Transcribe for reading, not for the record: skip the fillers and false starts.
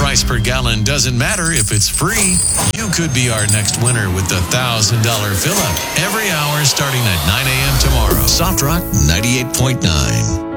price per gallon doesn't matter if it's free. You could be our next winner with the $1,000 fill-up every hour starting at 9 a.m. tomorrow. Soft Rock 98.9.